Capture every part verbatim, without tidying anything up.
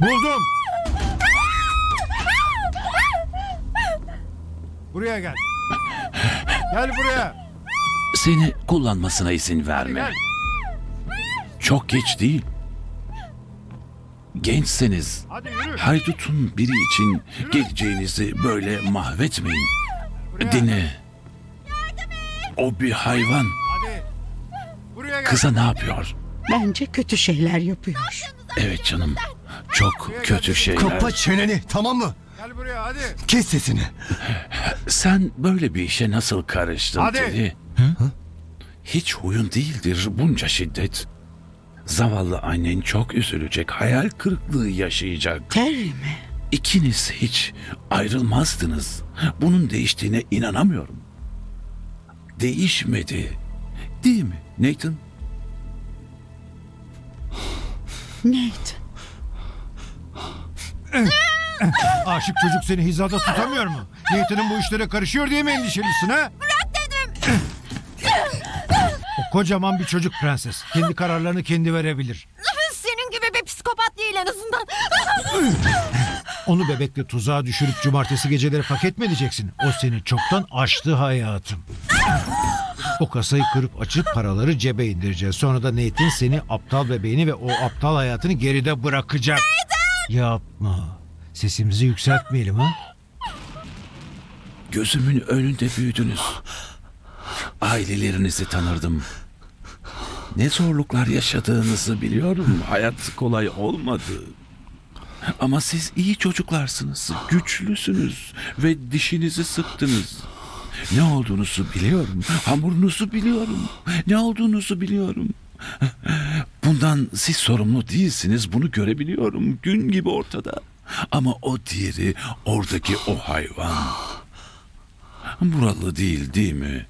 Buldum. Buraya gel. Gel buraya. Seni kullanmasına izin Hadi verme. gel. Çok geç değil. Gençseniz Hadi yürü. haydutun biri için geleceğinizi böyle mahvetmeyin. Buraya. Dinle. O bir hayvan. Hadi. Buraya gel. Kıza ne yapıyor? Bence kötü şeyler yapıyor. Evet canım. Çok kötü şeyler. Kapa çeneni, tamam mı? Gel buraya hadi. Kes sesini. Sen böyle bir işe nasıl karıştın Hadi. Teddy? Hiç huyun değildir bunca şiddet. Zavallı annen çok üzülecek, hayal kırıklığı yaşayacak. Terry mi? İkiniz hiç ayrılmazdınız. Bunun değiştiğine inanamıyorum. Değişmedi. Değil mi Nathan? Nate. Aşık çocuk seni hizada tutamıyor mu? Nathan'ın bu işlere karışıyor diye mi endişelisin ha? Bırak dedim. O kocaman bir çocuk prenses. Kendi kararlarını kendi verebilir. Senin gibi bir psikopat değil en azından. Onu bebekle tuzağa düşürüp cumartesi geceleri paket mi edeceksin? O seni çoktan aştı hayatım. O kasayı kırıp açıp paraları cebe indireceğiz. Sonra da Nathan seni, aptal bebeğini ve o aptal hayatını geride bırakacak. Yapma. Sesimizi yükseltmeyelim ha. Gözümün önünde büyüdünüz. Ailelerinizi tanırdım. Ne zorluklar yaşadığınızı biliyorum. Hayat kolay olmadı. Ama siz iyi çocuklarsınız. Güçlüsünüz ve dişinizi sıktınız. Ne olduğunuzu biliyorum. Hamurunuzu biliyorum. Ne olduğunuzu biliyorum. Bundan siz sorumlu değilsiniz. Bunu görebiliyorum. Gün gibi ortada. Ama o diğeri, oradaki o hayvan. Buralı değil, değil mi?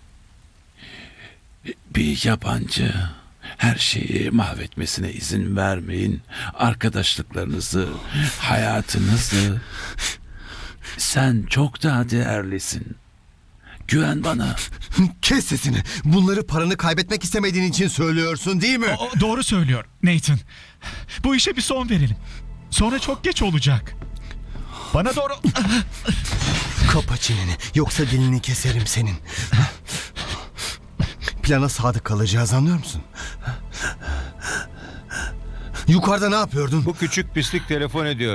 Bir yabancı. Her şeyi mahvetmesine izin vermeyin. Arkadaşlıklarınızı, hayatınızı. Sen çok daha değerlisin. Güven bana. Kes sesini. Bunları paranı kaybetmek istemediğin için söylüyorsun değil mi? O doğru söylüyor Nathan. Bu işe bir son verelim. Sonra çok geç olacak. Bana doğru... Kapa çeneni, yoksa dilini keserim senin. Plana sadık kalacağız, anlıyor musun? Yukarıda ne yapıyordun? Bu küçük pislik telefon ediyor.